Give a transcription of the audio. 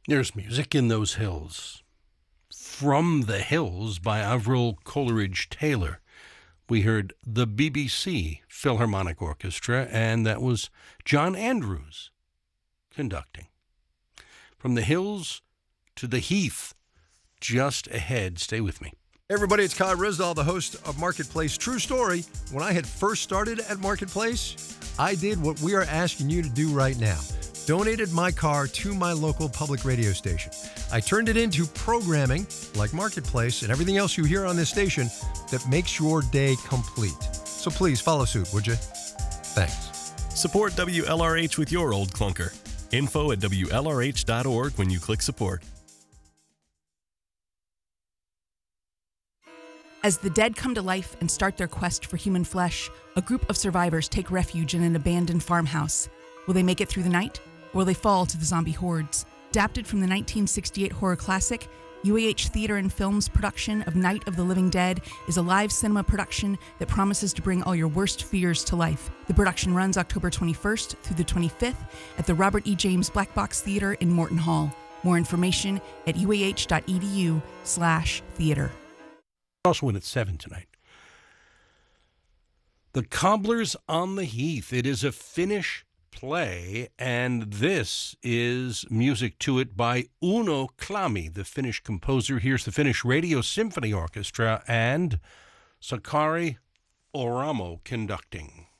There's music in those hills. From the Hills by Avril Coleridge Taylor. We heard the BBC Philharmonic Orchestra, and that was John Andrews conducting. From the hills to the heath, just ahead. Stay with me. Hey everybody, it's Kai Ryssdal, the host of Marketplace. True story, when I had first started at Marketplace, I did what we are asking you to do right now. Donated my car to my local public radio station. I turned it into programming like Marketplace and everything else you hear on this station that makes your day complete. So please follow suit, would you? Thanks. Support WLRH with your old clunker. Info at WLRH.org when you click support. As the dead come to life and start their quest for human flesh, a group of survivors take refuge in an abandoned farmhouse. Will they make it through the night? Or will they fall to the zombie hordes? Adapted from the 1968 horror classic, UAH Theater and Film's production of Night of the Living Dead is a live cinema production that promises to bring all your worst fears to life. The production runs October 21st through the 25th at the Robert E. James Black Box Theater in Morton Hall. More information at uah.edu/theater. Also in at 7 tonight. The Cobblers on the Heath. It is a Finnish play, and this is music to it by Uno Klami, the Finnish composer. Here's the Finnish Radio Symphony Orchestra and Sakari Oramo conducting.